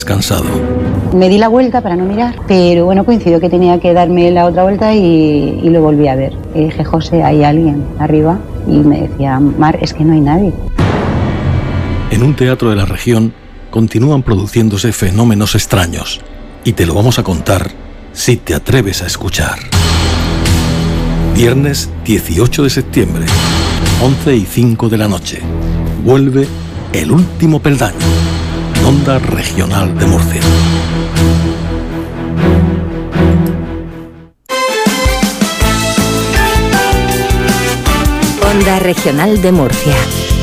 Cansado. Me di la vuelta para no mirar, pero bueno, coincidió que tenía que darme la otra vuelta y lo volví a ver. Y dije, José, hay alguien arriba. Y me decía, Mar, es que no hay nadie. En un teatro de la región continúan produciéndose fenómenos extraños. Y te lo vamos a contar si te atreves a escuchar. Viernes 18 de septiembre, 11:05 de la noche. Vuelve El Último Peldaño. Onda Regional de Murcia. Onda Regional de Murcia.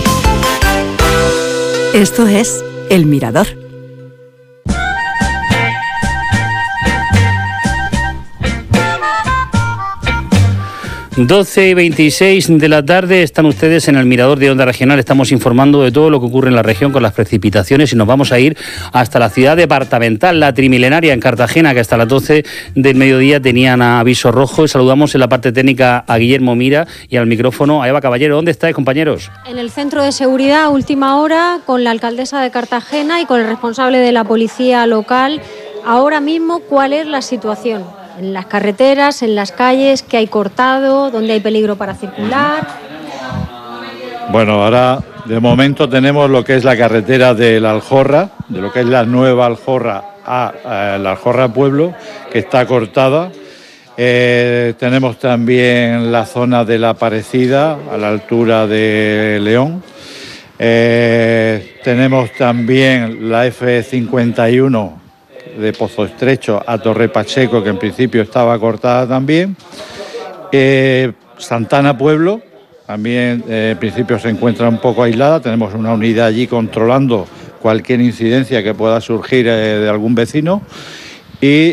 Esto es El Mirador. Doce y 26 de la tarde, están ustedes en el Mirador de Onda Regional. Estamos informando de todo lo que ocurre en la región con las precipitaciones y nos vamos a ir hasta la ciudad departamental, la trimilenaria en Cartagena, que hasta las 12 del mediodía tenían aviso rojo. Y saludamos en la parte técnica a Guillermo Mira y al micrófono a Eva Caballero. ¿Dónde estáis, compañeros? En el centro de seguridad, última hora, con la alcaldesa de Cartagena y con el responsable de la policía local. Ahora mismo, ¿cuál es la situación? En las carreteras, en las calles, ¿qué hay cortado? ¿Dónde hay peligro para circular? Bueno, ahora de momento tenemos lo que es la carretera de la Aljorra, de lo que es la nueva Aljorra a la Aljorra Pueblo, que está cortada. Tenemos también la zona de la Aparecida, a la altura de León. Tenemos también la F51 de Pozo Estrecho a Torre Pacheco, que en principio estaba cortada también. Santana Pueblo también en principio se encuentra un poco aislada. Tenemos una unidad allí controlando cualquier incidencia que pueda surgir de algún vecino. Y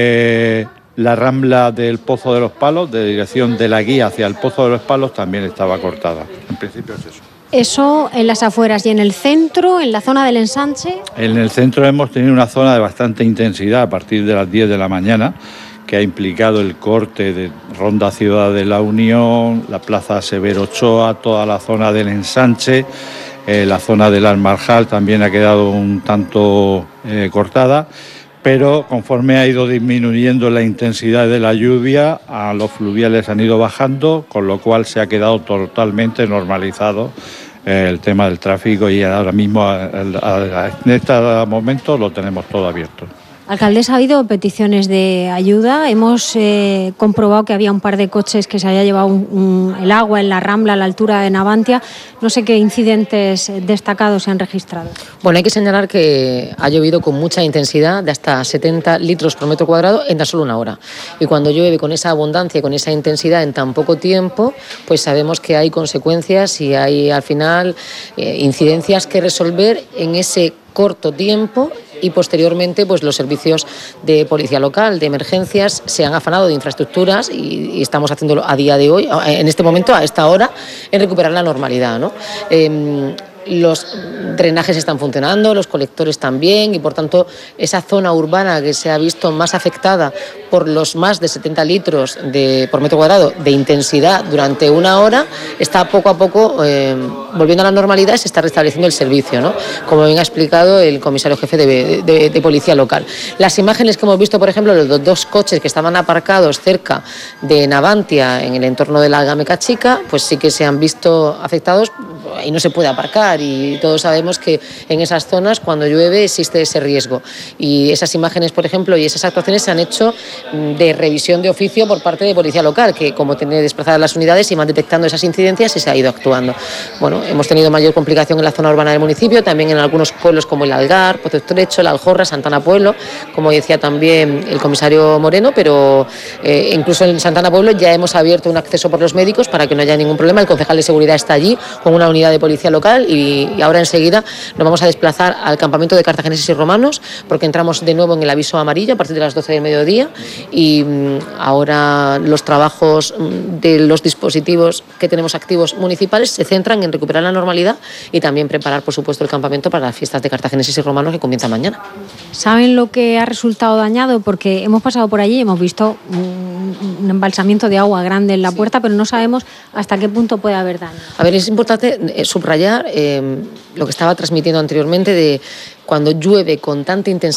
la rambla del Pozo de los Palos, de dirección de la Guía hacia el Pozo de los Palos, también estaba cortada. En principio es eso. Eso en las afueras. ¿Y en el centro, en la zona del ensanche? En el centro hemos tenido una zona de bastante intensidad a partir de las 10 de la mañana, que ha implicado el corte de Ronda Ciudad de la Unión, la Plaza Severo Ochoa, toda la zona del ensanche, la zona del Almarjal también ha quedado un tanto cortada, pero conforme ha ido disminuyendo la intensidad de la lluvia, los fluviales han ido bajando, con lo cual se ha quedado totalmente normalizado el tema del tráfico y ahora mismo, en este momento, lo tenemos todo abierto. Alcaldesa, ha habido peticiones de ayuda. Hemos comprobado que había un par de coches que se había llevado el agua en la Rambla a la altura de Navantia. No sé qué incidentes destacados se han registrado. Bueno, hay que señalar que ha llovido con mucha intensidad, de hasta 70 litros por metro cuadrado en tan solo una hora. Y cuando llueve con esa abundancia y con esa intensidad en tan poco tiempo, pues sabemos que hay consecuencias y hay al final incidencias que resolver en ese corto tiempo. Y posteriormente pues los servicios de policía local, de emergencias, se han afanado de infraestructuras y estamos haciéndolo a día de hoy, en este momento, a esta hora, en recuperar la normalidad, ¿no? Los drenajes están funcionando, los colectores también, y por tanto esa zona urbana que se ha visto más afectada por los más de 70 litros por metro cuadrado de intensidad durante una hora, está poco a poco volviendo a la normalidad y se está restableciendo el servicio, ¿no? Como bien ha explicado el comisario jefe de policía local. Las imágenes que hemos visto, por ejemplo, los dos coches que estaban aparcados cerca de Navantia, en el entorno de la Gameca Chica, pues sí que se han visto afectados y no se puede aparcar, y todos sabemos que en esas zonas cuando llueve existe ese riesgo, y esas imágenes, por ejemplo, y esas actuaciones se han hecho de revisión de oficio por parte de policía local, que como tiene desplazadas las unidades y van detectando esas incidencias y se ha ido actuando. Bueno, hemos tenido mayor complicación en la zona urbana del municipio, también en algunos pueblos como el Algar, Pozo Estrecho, la Aljorra, Santana Pueblo, como decía también el comisario Moreno, pero incluso en Santana Pueblo ya hemos abierto un acceso por los médicos para que no haya ningún problema. El concejal de seguridad está allí con una unidad de policía local y ahora enseguida nos vamos a desplazar al campamento de cartagineses y romanos, porque entramos de nuevo en el aviso amarillo a partir de las 12 del mediodía, y ahora los trabajos de los dispositivos que tenemos activos municipales se centran en recuperar la normalidad y también preparar, por supuesto, el campamento para las fiestas de cartagineses y romanos que comienzan mañana. ¿Saben lo que ha resultado dañado? Porque hemos pasado por allí y hemos visto un embalsamiento de agua grande en la puerta, pero no sabemos hasta qué punto puede haber daño. A ver, es importante subrayar lo que estaba transmitiendo anteriormente de cuando llueve con tanta intensidad